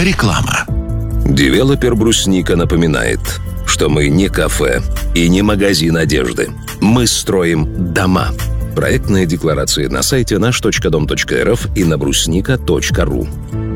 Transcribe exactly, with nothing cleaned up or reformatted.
Реклама. Девелопер «Брусника» напоминает, что мы не кафе и не магазин одежды. Мы строим дома. Проектная декларация на сайте наш точка дом точка эр эф и на брусника точка ру.